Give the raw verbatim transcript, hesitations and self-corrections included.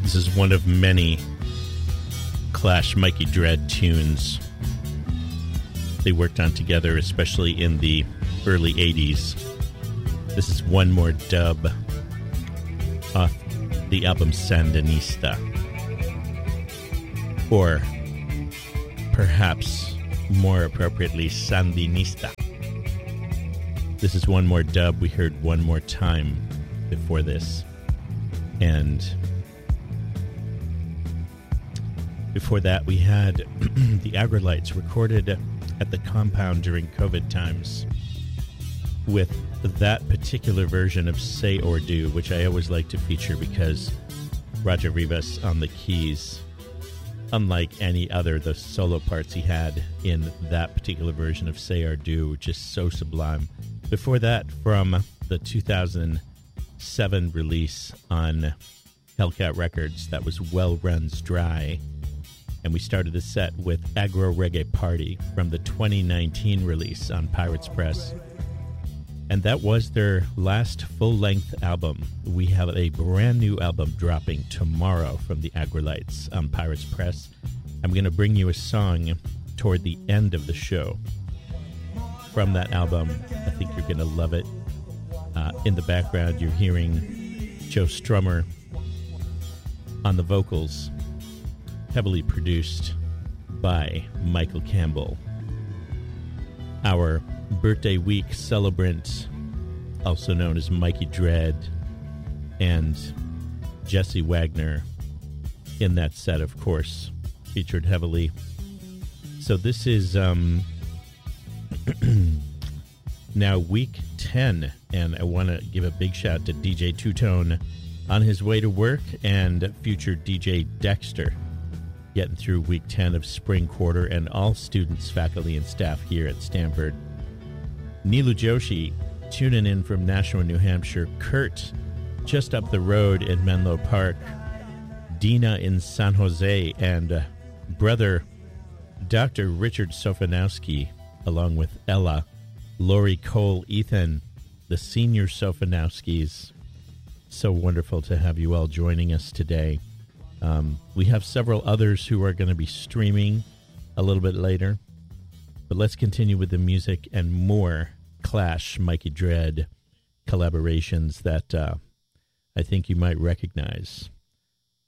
This is one of many Clash Mikey Dread tunes they worked on together, especially in the early eighties. This is One More Dub off the album Sandinista. Or perhaps more appropriately, Sandinista. This is One More Dub. We heard One More Time before this. And before that, we had the Aggrolites recorded at the Compound during COVID times with that particular version of Say or Do, which I always like to feature because Roger Rivas on the keys, unlike any other, the solo parts he had in that particular version of Say or Do, just so sublime. Before that, from the two thousand seven release on Hellcat Records, that was Well Runs Dry. And we started the set with Aggro Reggae Party from the twenty nineteen release on Pirates Press. And that was their last full-length album. We have a brand new album dropping tomorrow from the Aggrolites on Pirates Press. I'm going to bring you a song toward the end of the show from that album. I think you're going to love it. Uh, in the background, you're hearing Joe Strummer on the vocals, heavily produced by Michael Campbell. Our birthday week celebrant, also known as Mikey Dread, and Jesse Wagner in that set, of course, featured heavily. So this is um, now week ten, and I want to give a big shout to D J Two-Tone on his way to work, and future D J Dexter getting through week ten of spring quarter, and all students, faculty, and staff here at Stanford. Neelu Joshi tuning in from Nashua, New Hampshire. Kurt just up the road in Menlo Park. Dina in San Jose, and uh, brother Doctor Richard Sofanowski, along with Ella, Lori Cole, Ethan, the senior Sofanowskis. So wonderful to have you all joining us today. Um, we have several others who are going to be streaming a little bit later. But let's continue with the music and more Clash Mikey Dread collaborations that uh, I think you might recognize.